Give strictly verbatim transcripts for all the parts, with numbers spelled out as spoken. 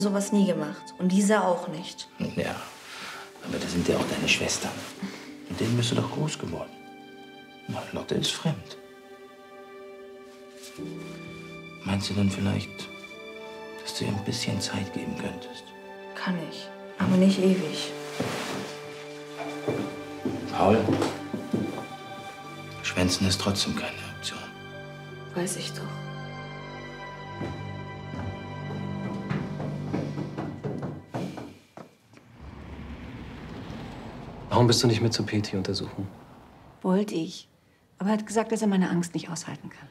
Sowas nie gemacht. Und Lisa auch nicht. Ja, aber das sind ja auch deine Schwestern. Und denen bist du doch groß geworden. Na, Lotte ist fremd. Meinst du denn vielleicht, dass du ihr ein bisschen Zeit geben könntest? Kann ich. Aber nicht ewig. Paul, Schwänzen ist trotzdem keine Option. Weiß ich doch. Warum bist du nicht mit zur P T-Untersuchung? Wollte ich. Aber er hat gesagt, dass er meine Angst nicht aushalten kann.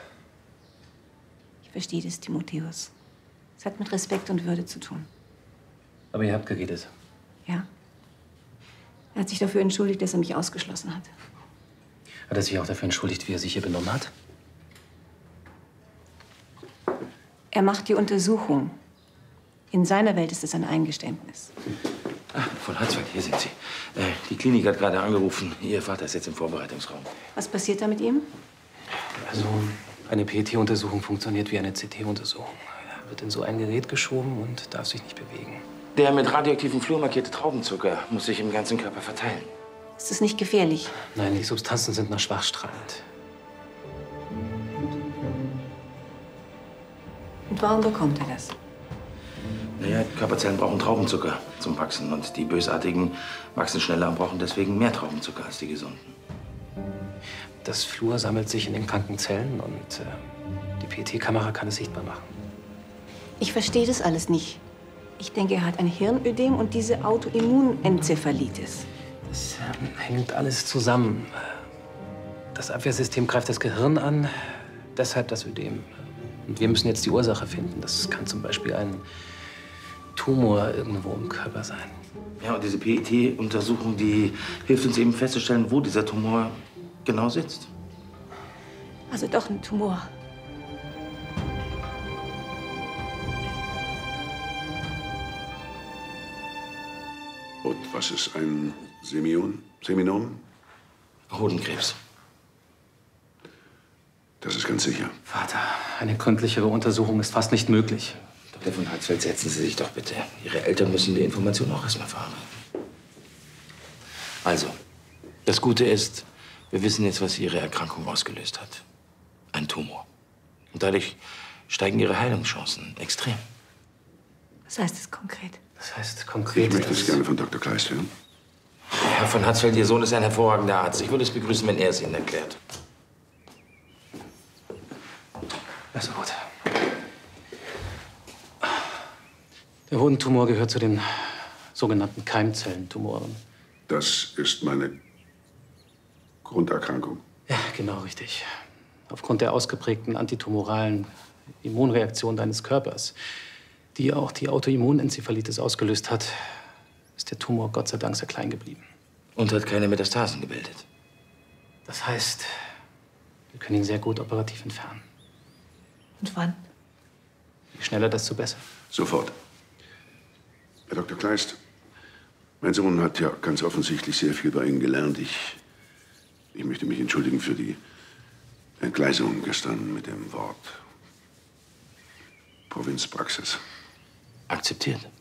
Ich verstehe das, Timotheus. Es hat mit Respekt und Würde zu tun. Aber ihr habt geredet. Ja. Er hat sich dafür entschuldigt, dass er mich ausgeschlossen hat. Hat er sich auch dafür entschuldigt, wie er sich hier benommen hat? Er macht die Untersuchung. In seiner Welt ist es ein Eingeständnis. Ah, von Hatzfeld, hier sind Sie. Äh, die Klinik hat gerade angerufen. Ihr Vater ist jetzt im Vorbereitungsraum. Was passiert da mit ihm? Also, eine P T-Untersuchung funktioniert wie eine C T-Untersuchung. Er wird in so ein Gerät geschoben und darf sich nicht bewegen. Der mit radioaktivem Fluor markierte Traubenzucker muss sich im ganzen Körper verteilen. Ist das nicht gefährlich? Nein, die Substanzen sind noch schwachstrahlend. Und warum bekommt er das? Naja, die Körperzellen brauchen Traubenzucker zum Wachsen. Und die Bösartigen wachsen schneller und brauchen deswegen mehr Traubenzucker als die Gesunden. Das Fluor sammelt sich in den kranken Zellen und äh, die P T-Kamera kann es sichtbar machen. Ich verstehe das alles nicht. Ich denke, er hat ein Hirnödem und diese Autoimmunenzephalitis. Das ähm, hängt alles zusammen. Das Abwehrsystem greift das Gehirn an, deshalb das Ödem. Und wir müssen jetzt die Ursache finden. Das kann zum Beispiel ein Tumor irgendwo im Körper sein. Ja, und diese P E T-Untersuchung, die hilft uns eben festzustellen, wo dieser Tumor genau sitzt. Also doch ein Tumor. Und was ist ein Semion? Seminom? Hodenkrebs. Das ist ganz sicher. Vater, eine gründlichere Untersuchung ist fast nicht möglich. Doktor von Hatzfeld, setzen Sie sich doch bitte. Ihre Eltern müssen die Information auch erstmal verarbeiten. Also, das Gute ist, wir wissen jetzt, was Ihre Erkrankung ausgelöst hat. Ein Tumor. Und dadurch steigen Ihre Heilungschancen extrem. Was heißt das konkret? Das heißt konkret... Ich möchte es gerne von Doktor Kleist hören. Herr von Hatzfeld, Ihr Sohn ist ein hervorragender Arzt. Ich würde es begrüßen, wenn er es Ihnen erklärt. Also gut. Der Hodentumor gehört zu den sogenannten Keimzellentumoren. Das ist meine Grunderkrankung. Ja, genau richtig. Aufgrund der ausgeprägten antitumoralen Immunreaktion deines Körpers, die auch die Autoimmunenzephalitis ausgelöst hat, ist der Tumor Gott sei Dank sehr klein geblieben. Und hat keine Metastasen gebildet. Das heißt, wir können ihn sehr gut operativ entfernen. Und wann? Je schneller, desto besser. Sofort. Herr Doktor Kleist, mein Sohn hat ja ganz offensichtlich sehr viel bei Ihnen gelernt. Ich, ich möchte mich entschuldigen für die Entgleisung gestern mit dem Wort Provinzpraxis. Akzeptiert.